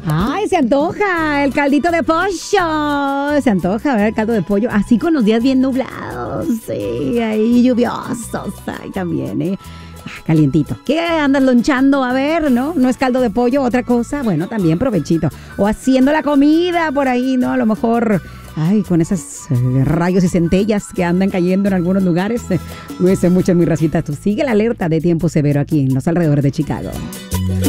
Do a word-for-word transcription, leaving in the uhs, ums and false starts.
Ay, se antoja el caldito de pollo. Se antoja ver el caldo de pollo. Así con los días bien nublados. Sí, ahí lluviosos. Ay, también, ¿eh? Ah, calientito. ¿Qué andas lonchando? A ver, ¿no? ¿No es caldo de pollo? ¿Otra cosa? Bueno, también provechito. O haciendo la comida por ahí, ¿no? A lo mejor, ay, con esos eh, rayos y centellas que andan cayendo en algunos lugares. Eh, cuídense mucho, mi racita. Tú sigue la alerta de tiempo severo aquí en los alrededores de Chicago.